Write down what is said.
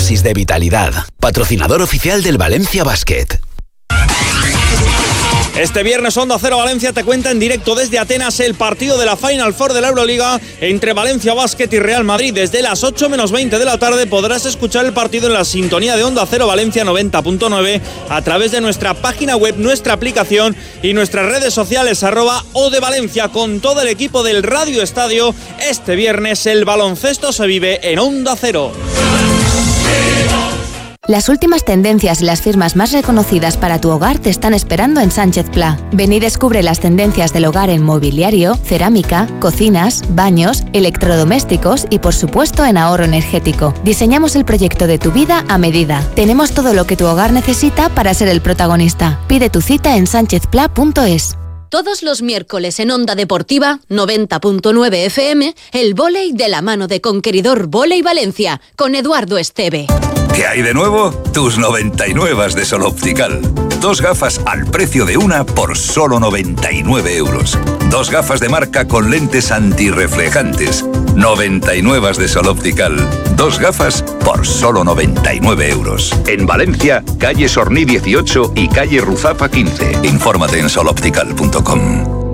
dosis de vitalidad. Patrocinador oficial del Valencia Basket. Este viernes Onda Cero Valencia te cuenta en directo desde Atenas el partido de la Final Four de la Euroliga entre Valencia Basket y Real Madrid. Desde las 8 menos 20 de la tarde podrás escuchar el partido en la sintonía de Onda Cero Valencia 90.9 a través de nuestra página web, nuestra aplicación y nuestras redes sociales @odevalencia con todo el equipo del Radio Estadio. Este viernes el baloncesto se vive en Onda Cero. Las últimas tendencias y las firmas más reconocidas para tu hogar te están esperando en Sánchez Pla. Ven y descubre las tendencias del hogar en mobiliario, cerámica, cocinas, baños, electrodomésticos y por supuesto en ahorro energético. Diseñamos el proyecto de tu vida a medida. Tenemos todo lo que tu hogar necesita para ser el protagonista. Pide tu cita en sanchezpla.es. Todos los miércoles en Onda Deportiva 90.9 FM, el vóley de la mano de Conqueridor Vóley Valencia, con Eduardo Esteve. ¿Qué hay de nuevo? Tus 99 de Sol Optical. 2 gafas al precio de una por solo 99 euros. 2 gafas de marca con lentes antirreflejantes. 99 de Sol Optical. 2 gafas por solo 99 euros. En Valencia, calle Sorní 18 y calle Ruzafa 15. Infórmate en soloptical.com.